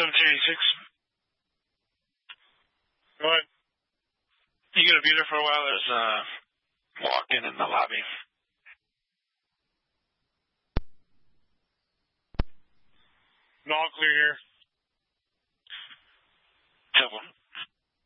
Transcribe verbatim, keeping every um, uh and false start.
seven three eight six. What? You gonna be there for a while? There's uh, walk-in in the lobby. No, I'll clear here.